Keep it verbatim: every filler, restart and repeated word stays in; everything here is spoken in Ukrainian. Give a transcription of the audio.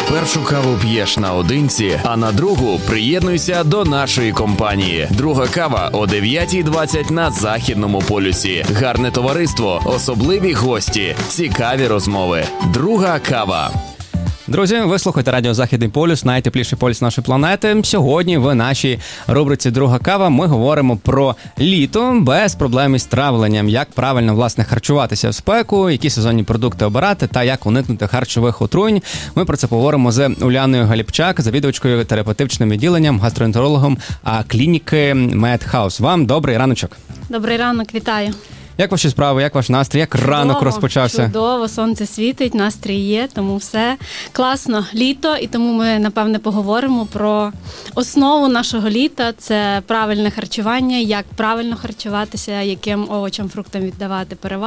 Першу каву п'єш наодинці, а на другу приєднуйся до нашої компанії. Друга кава о дев'ятій двадцять на Західному полюсі. Гарне товариство, особливі гості, цікаві розмови. Друга кава. Друзі, ви слухаєте радіо «Західний полюс», найтепліший полюс нашої планети. Сьогодні в нашій рубриці «Друга кава» ми говоримо про літо без проблем із травленням, як правильно, власне, харчуватися в спеку, які сезонні продукти обирати та як уникнути харчових отруєнь. Ми про це поговоримо з Уляною Галіпчак, завідувачкою терапевтичним відділенням, гастроентерологом клініки Медхаус. Вам добрий раночок. Добрий ранок, вітаю. Як ваші справи, як ваш настрій, як чудово, ранок розпочався? Чудово, сонце світить, настрій є, тому все класно. Літо, і тому ми, напевне, поговоримо про основу нашого літа. Це правильне харчування, як правильно харчуватися, яким овочам, фруктам віддавати перевагу.